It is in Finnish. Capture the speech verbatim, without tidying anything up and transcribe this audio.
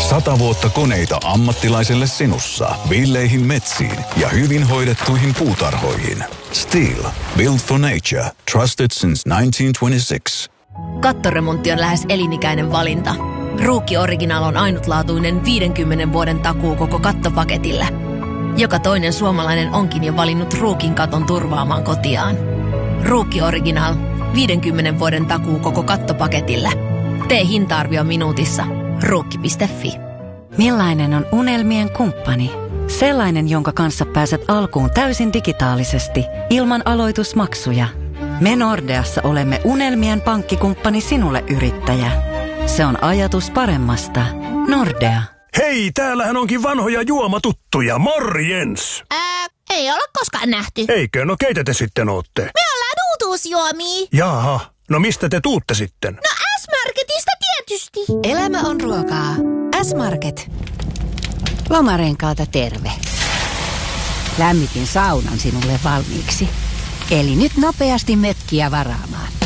Sata vuotta koneita ammattilaiselle sinussa. Villeihin metsiin ja hyvin hoidettuihin puutarhoihin. Steel. Built for nature. Trusted since nineteen twenty-six. Kattoremontti on lähes elinikäinen valinta. Ruukki Original on ainutlaatuinen viidenkymmenen vuoden takuu koko kattopaketille. Joka toinen suomalainen onkin jo valinnut Ruukin katon turvaamaan kotiaan. Ruukki Original. viidenkymmenen vuoden takuu koko kattopaketille. Tee hinta-arvio minuutissa. Ruukki piste fi. Millainen on unelmien kumppani? Sellainen, jonka kanssa pääset alkuun täysin digitaalisesti, ilman aloitusmaksuja. Me Nordeassa olemme unelmien pankkikumppani sinulle, yrittäjä. Se on ajatus paremmasta. Nordea. Hei, täällähän onkin vanhoja juomatuttuja. Morjens! Ää, ei olla koskaan nähty. Eikö? No keitä te sitten ootte? Me ollaan uutuusjuomia. Jaha, no mistä te tuutte sitten? No S-Marketista tietysti. Elämä on ruokaa. S-Market. Lomarenkaalta terve. Lämmitin saunan sinulle valmiiksi. Eli nyt nopeasti mökkiä varaamaan.